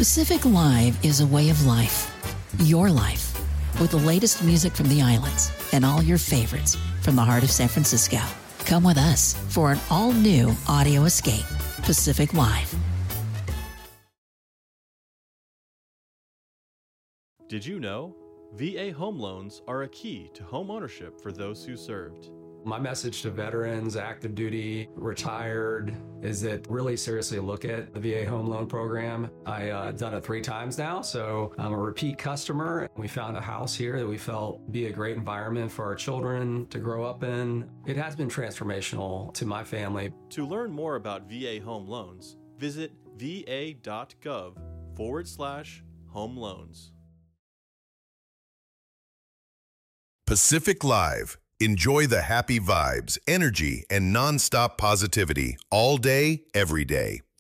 Pacific Live is a way of life. Your life. With the latest music from the islands and all your favorites from the heart of San Francisco. Come with us for an all-new audio escape. Pacific Live. Did you know? VA home loans are a key to home ownership for those who served. My message to veterans, active duty, retired, is that really seriously look at the VA home loan program. I've done it 3 times now, so I'm a repeat customer. We found a house here that we felt would be a great environment for our children to grow up in. It has been transformational to my family. To learn more about VA home loans, visit va.gov/home loans. Pacific Live. Enjoy the happy vibes, energy, and nonstop positivity all day, every day.